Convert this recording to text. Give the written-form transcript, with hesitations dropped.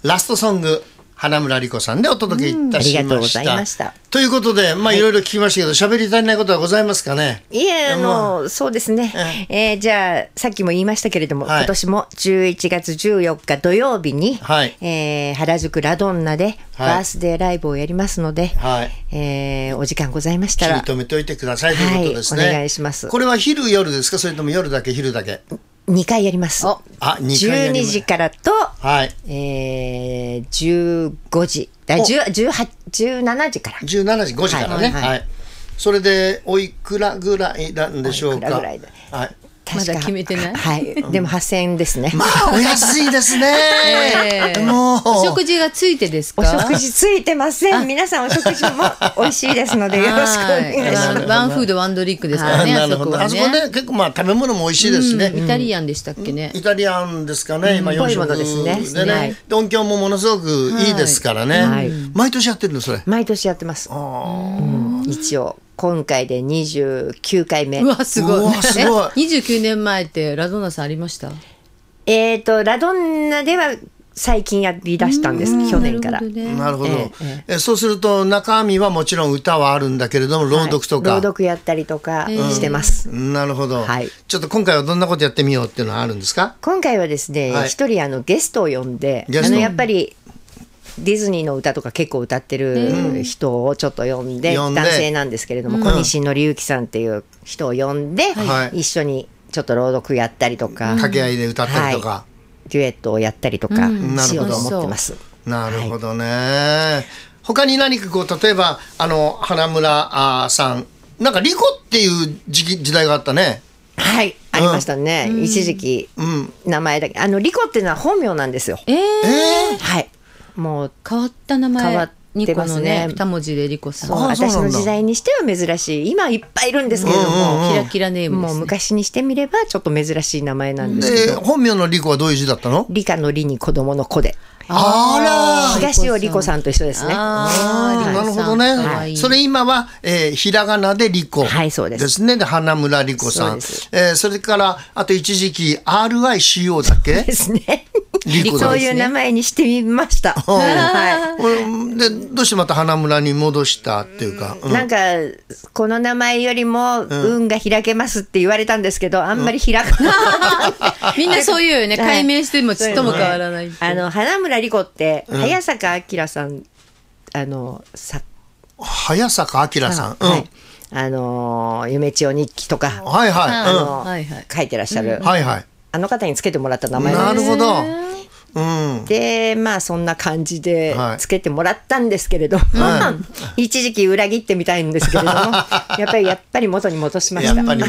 ラストソング、花村莉子さんでお届けいたしました。 ありがとうございました。 ということで、いろいろ聞きましたけど、喋り足りないことはございますかね。 いえ、そうですね。じゃあ、さっきも言いましたけれども、今年も11月14日土曜日に、原宿ラドンナでバースデーライブをやりますので、お時間ございましたら。 気に留めておいてくださいということですね。 お願いします。これは昼夜ですか、それとも夜だけ昼だけ ？2回やります。 2回やります。 12時からと、15時、17時から。 17時、5時からね。それで、おいくらぐらいなんでしょうか。 まだ決めてない。 はい。でも8000円ですね。 お安いですね。 もうお食事がついてですか？ お食事ついてません。皆さんお食事も美味しいですのでよろしくお願いします。 ワンフードワンドリンクですからね。 あそこね、結構食べ物も美味しいですね。 イタリアンでしたっけね。 イタリアンですかね。今4食ですね。 音響もものすごくいいですからね。毎年やってるのそれ？ 毎年やってます。一応。今回で29回目。 うわすごい。29年前ってラドンナさんありました？ ラドンナでは最近やりだしたんです。去年から。 なるほど。そうすると中身はもちろん歌はあるんだけれども朗読とか。 朗読やったりとかしてます。 なるほど。ちょっと今回はどんなことやってみようっていうのはあるんですか？ 今回はですね、一人ゲストを呼んで、やっぱりディズニーの歌とか結構歌ってる人をちょっと呼んで、男性なんですけれども、小西紀之さんっていう人を呼んで、一緒にちょっと朗読やったりとか、 掛け合いで歌ったりとか、 デュエットをやったりとかしようと思ってます。 なるほどね。他に何か例えば花村さんなんかリコっていう時代があったね。 はい、ありましたね。一時期名前だけリコっていうのは本名なんですよ。はい。もう変わった名前。 変わってますね。 2文字でリコさん。 私の時代にしては珍しい。今いっぱいいるんですけれども、 キラキラネームです。 もう昔にしてみればちょっと珍しい名前なんですけど。 本名のリコはどういう字だったの？ 理科の理に子供の子で。東尾理子さんと一緒ですね。 なるほどね。それ今はひらがなでリコですね。で花村莉子さん。それからあと一時期 RICO だっけ？ ですね。そういう名前にしてみました。 でどうしてまた花村に戻したっていうか。 なんかこの名前よりも運が開けますって言われたんですけど、あんまり開かない。 みんなそういうね、解明してもちっとも変わらない。 花村莉子って早坂明さん早坂明さん、 夢千代日記とか書いてらっしゃるあの方につけてもらった名前なんです。 なるほど。 でそんな感じでつけてもらったんですけれど、一時期裏切ってみたいんですけれどもやっぱり元に戻しました。